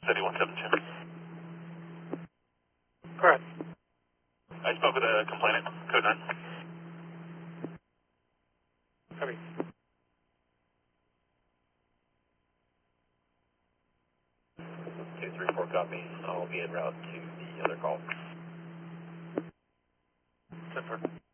3172. Correct. I spoke with a complainant, code 9. Copy. 234 copy. I'll be en route to the other call. 10-4.